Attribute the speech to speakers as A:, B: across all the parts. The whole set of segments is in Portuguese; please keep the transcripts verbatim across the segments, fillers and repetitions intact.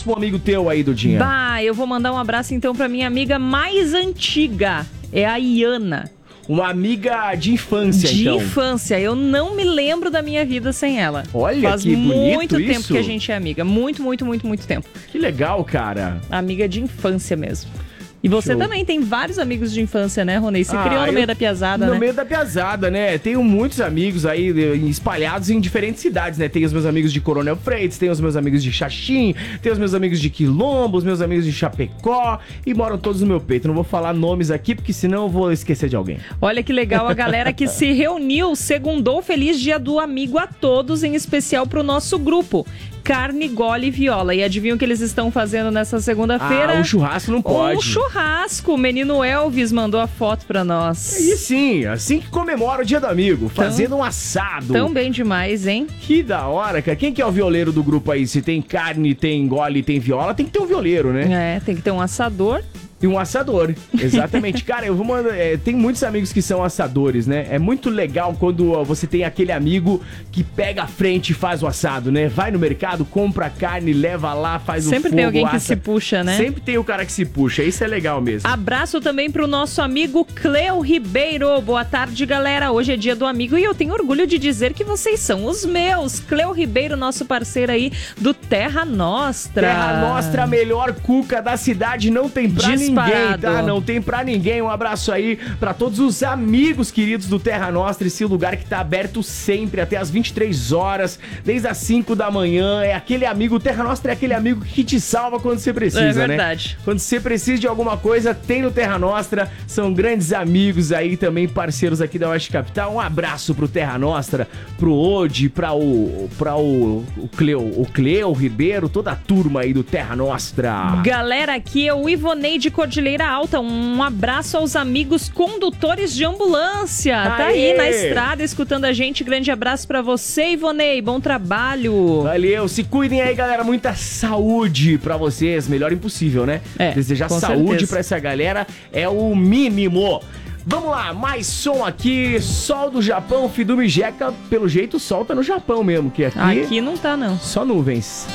A: pra um amigo teu aí, Dudinha.
B: Bah, eu vou mandar um abraço então pra minha amiga mais antiga, é a Iana.
A: Uma amiga de infância,
B: de
A: então.
B: De infância. Eu não me lembro da minha vida sem ela.
A: Olha,
B: Faz
A: que bonito
B: muito tempo
A: isso.
B: que a gente é amiga. Muito, muito, muito, muito tempo.
A: Que legal, cara.
B: Amiga de infância mesmo. E você
A: Show.
B: também tem vários amigos de infância, né, Ronei? Se
A: Ah,
B: criou no
A: eu-
B: meio da piazada,
A: No
B: né?
A: meio da piazada, né? Tenho muitos amigos aí eh, espalhados em diferentes cidades, né? Tem os meus amigos de Coronel Freitas, tem os meus amigos de Xaxim, tem os meus amigos de Quilombo, os meus amigos de Chapecó e moram todos no meu peito. Não vou falar nomes aqui porque senão eu vou esquecer de alguém.
B: Olha que legal a galera que se reuniu, segundou, feliz dia do amigo a todos, em especial pro nosso grupo. Carne, Gole e Viola. E adivinha o que eles estão fazendo nessa segunda-feira?
A: Ah, o churrasco não pode.
B: Um churrasco. O menino Elvis mandou a foto pra nós.
A: E sim, assim que comemora o dia do amigo, fazendo um assado.
B: Tão bem demais, hein?
A: Que da hora, cara. Quem que é o violeiro do grupo aí? Se tem carne, tem gole, tem viola, tem que ter um violeiro, né?
B: É, tem que ter um assador.
A: E um assador, exatamente. Cara, eu vou mandar. É, tem muitos amigos que são assadores, né? É muito legal quando ó, você tem aquele amigo que pega a frente e faz o assado, né? Vai no mercado, compra carne, leva lá, faz
B: Sempre
A: o fogo.
B: tem alguém
A: assa.
B: que se puxa, né?
A: Sempre tem o cara que se puxa. Isso é legal mesmo.
B: Abraço também pro nosso amigo Cleo Ribeiro. Boa tarde, galera. Hoje é dia do amigo e eu tenho orgulho de dizer que vocês são os meus. Cleo Ribeiro, nosso parceiro aí do Terra Nostra.
A: Terra Nostra, a melhor cuca da cidade, não tem pra
B: Disparado.
A: ninguém, tá? Não tem pra ninguém. Um abraço aí pra todos os amigos queridos do Terra Nostra, esse lugar que tá aberto sempre, até as vinte e três horas, desde as cinco da manhã. É aquele amigo, o Terra Nostra é aquele amigo que te salva quando você precisa,
B: É
A: né?
B: verdade.
A: Quando você precisa de alguma coisa, tem no Terra Nostra. São grandes amigos aí, também parceiros aqui da Oeste Capital. Um abraço pro Terra Nostra, pro Odi, pra o, pra o, o Cleo, o Cleo Ribeiro, toda a turma aí do Terra Nostra.
B: Galera, aqui é o Ivonei de Cordilheira Alta. Um abraço aos amigos condutores de ambulância. Tá
A: Aê!
B: aí na estrada escutando a gente. Grande abraço pra você, Ivonei. Bom trabalho.
A: Valeu, se cuidem aí, galera. Muita saúde pra vocês. Melhor impossível, né?
B: É,
A: Desejar
B: com
A: saúde
B: certeza.
A: pra essa galera é o mínimo. Vamos lá, mais som aqui. Sol do Japão, Fidumi Jeca. Pelo jeito, o sol tá no Japão mesmo, que aqui,
B: Aqui não tá, não.
A: só nuvens.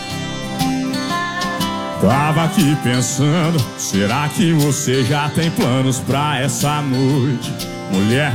C: Tava aqui pensando, será que você já tem planos pra essa noite? Mulher